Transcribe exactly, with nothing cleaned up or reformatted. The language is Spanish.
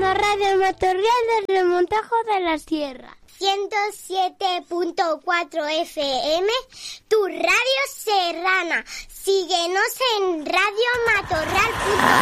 escuchando Radio Matorral desde el Montajo de la Sierra. ciento siete punto cuatro F M, tu radio serrana. Síguenos en radio matorral punto com.